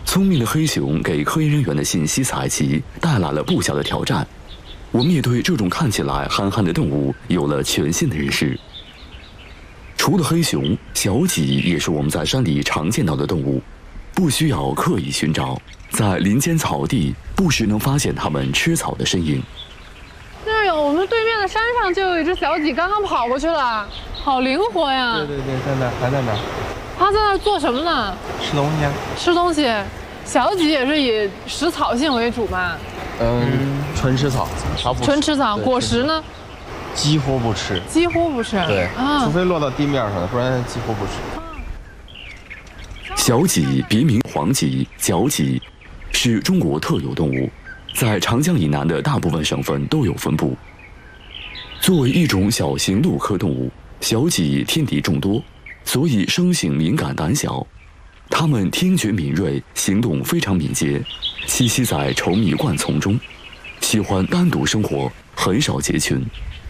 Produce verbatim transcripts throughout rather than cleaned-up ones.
聪明的黑熊给科研人员的信息采集带来了不小的挑战。我们也对这种看起来憨憨的动物有了全新的认识。除了黑熊，小脊也是我们在山里常见到的动物，不需要刻意寻找，在林间草地不时能发现它们吃草的身影。 那儿有我们对面的山上就有一只小脊，刚刚跑过去了，好灵活呀！ 对对对，在那儿，还在那儿。 它在那儿做什么呢？ 吃东西啊。 吃东西。小脊也是以食草性为主吧？ 嗯，纯吃草，它不纯吃草。果实呢？ 几乎不吃。 几乎不吃。 对，啊、除非落到地面上，不然几乎不吃。 小脊别名黄脊、角脊，是中国特有动物，在长江以南的大部分省份都有分布。作为一种小型陆科动物，小脊天敌众多，所以生性敏感胆小。它们听觉敏锐，行动非常敏捷，栖息在稠密灌丛中，喜欢单独生活，很少结群。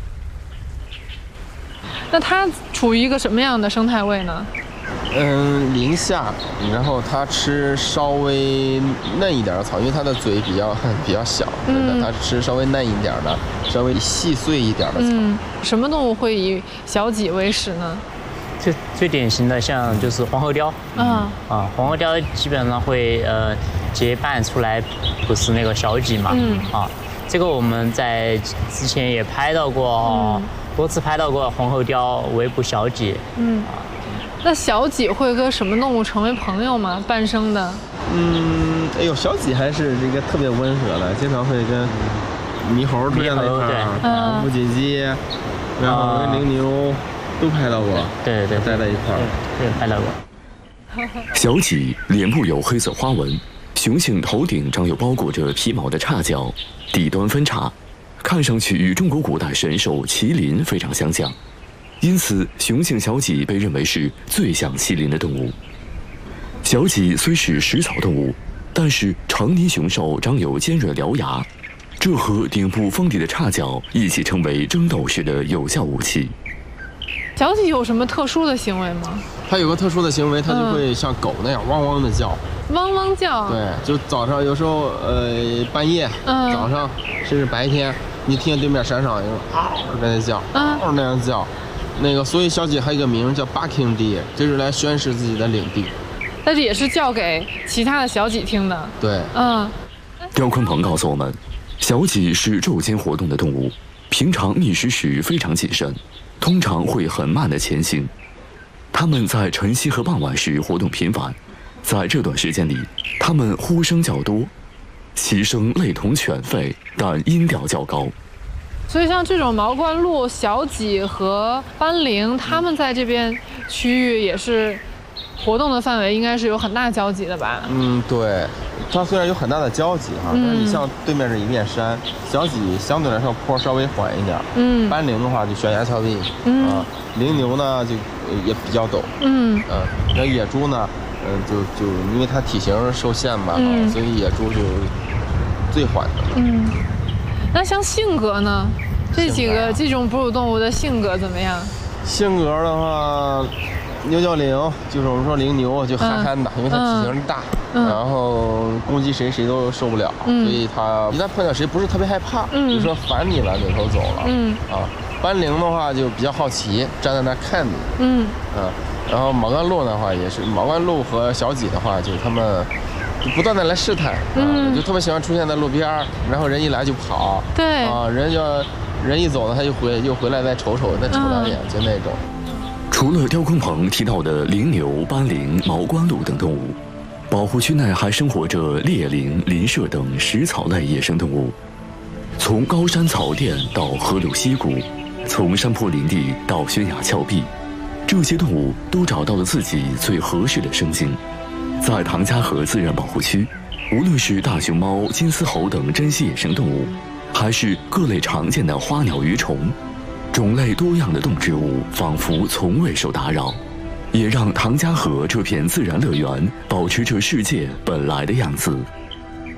那它处于一个什么样的生态位呢？ 嗯，林下，然后它吃稍微嫩一点的草，因为它的嘴比较比较小，嗯，它吃稍微嫩一点的、稍微细碎一点的草。 嗯，什么动物会以小脊为食呢？ 最最典型的像就是黄喉貂，嗯啊，黄喉貂基本上会呃结伴出来捕食那个小脊嘛，嗯啊，这个我们在之前也拍到过哦。嗯多次拍到过黄喉貂围捕小脊，嗯， 那小脊会跟什么动物成为朋友吗？半生的？ 嗯，哎呦，小脊还是这个特别温和的，经常会跟猕猴出现在一块儿，木槿鸡，然后跟羚牛都拍到过， 对对， 待在一块儿， 对，拍到过。 小脊脸部有黑色花纹，雄性头顶长有包裹着皮毛的叉角，底端分叉。看上去与中国古代神兽麒麟非常相像，因此雄性小脊被认为是最像麒麟的动物。小脊虽是食草动物，但是成年雄兽长有尖锐獠牙，这和顶部锋利的叉角一起成为争斗时的有效武器。 小脊有什么特殊的行为吗？ 它有个特殊的行为，它就会像狗那样汪汪的叫。 汪汪叫。 对，就早上有时候呃半夜、嗯、早上甚至白天。你听见对面山上有嗷在那叫，嗷那样叫，那个所以小脊还有一个名叫 barking deer， 就是来宣示自己的领地。 但是也是叫给其他的小脊听的。 对， 嗯。 刁坤鹏告诉我们，小脊是昼间活动的动物，平常觅食时非常谨慎，通常会很慢的前行。它们在晨曦和傍晚时活动频繁，在这段时间里，它们呼声较多。其声类同犬吠，但音调较高。 所以像这种毛冠鹭、小脊和斑羚，它们在这边区域也是活动的范围，应该是有很大交集的吧？ 嗯，对。它虽然有很大的交集哈，嗯、但是你像对面是一片山，小脊相对来说坡稍微缓一点。嗯。斑羚的话就悬崖峭壁，嗯啊，羚牛呢就也比较陡。嗯。嗯，那野猪呢？嗯，就就因为它体型受限嘛，嗯、所以野猪就最缓的。 嗯，那像性格呢？这几个这种哺乳动物的性格怎么样？ 性格的话，牛角羚就是我们说羚牛就憨憨的，嗯、因为它体型大，嗯、然后攻击谁谁都受不了，嗯、所以它一旦碰见谁不是特别害怕，嗯、比如说烦你了，扭头走了。嗯啊，斑羚的话就比较好奇，站在那看你。嗯啊。然后毛冠鹭的话也是，毛冠鹭和小脊的话，就是他们不断的来试探，嗯，就特别喜欢出现在路边，然后人一来就跑， 对， 啊，人要人一走呢，他就回又回来再瞅瞅，再瞅两眼，就那种。 除了刁坤鹏提到的羚牛、斑羚、毛冠鹭等动物，保护区内还生活着猎羚、林麝等食草类野生动物。从高山草甸到河流溪谷，从山坡林地到悬崖峭壁。这些动物都找到了自己最合适的生境。在唐家河自然保护区，无论是大熊猫、金丝猴等珍稀野生动物，还是各类常见的花鸟鱼虫，种类多样的动植物仿佛从未受打扰，也让唐家河这片自然乐园保持着世界本来的样子。